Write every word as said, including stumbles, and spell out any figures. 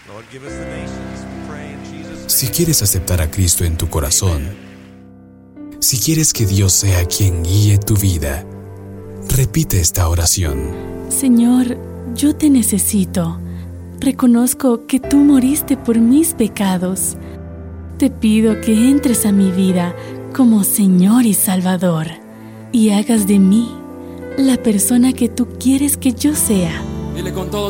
Si quieres aceptar a Cristo en tu corazón, si quieres que Dios sea quien guíe tu vida, repite esta oración. Señor, yo te necesito. Reconozco que tú moriste por mis pecados. Te pido que entres a mi vida como Señor y Salvador y hagas de mí la persona que tú quieres que yo sea. Dile con todo